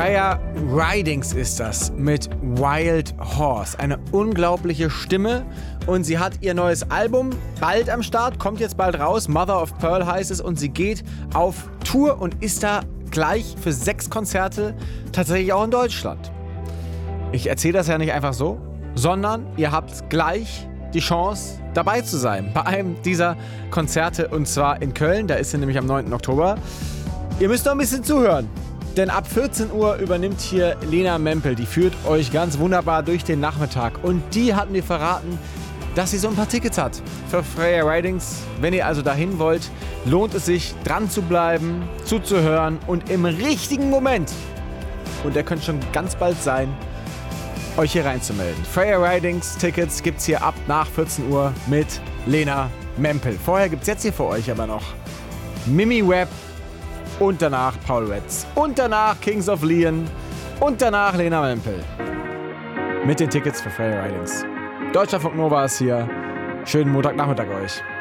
Freya Ridings ist das mit Wild Horse. Eine unglaubliche Stimme und sie hat ihr neues Album bald am Start, kommt jetzt bald raus. Mother of Pearl heißt es und sie geht auf Tour und ist da gleich für 6 Konzerte tatsächlich auch in Deutschland. Ich erzähle das ja nicht einfach so, sondern ihr habt gleich die Chance dabei zu sein bei einem dieser Konzerte und zwar in Köln. Da ist sie nämlich am 9. Oktober. Ihr müsst noch ein bisschen zuhören. Denn ab 14 Uhr übernimmt hier Lena Mempel. Die führt euch ganz wunderbar durch den Nachmittag. Und die hat mir verraten, dass sie so ein paar Tickets hat für Freya Ridings. Wenn ihr also dahin wollt, lohnt es sich, dran zu bleiben, zuzuhören und im richtigen Moment, und der könnte schon ganz bald sein, euch hier reinzumelden. Freya Ridings Tickets gibt's hier ab nach 14 Uhr mit Lena Mempel. Vorher gibt's jetzt hier für euch aber noch Mimi Webb. Und danach Paul Retz. Und danach Kings of Leon. Und danach Lena Mempel. Mit den Tickets für Freya Ridings. Deutschlandfunk Nova ist hier. Schönen Montagnachmittag euch.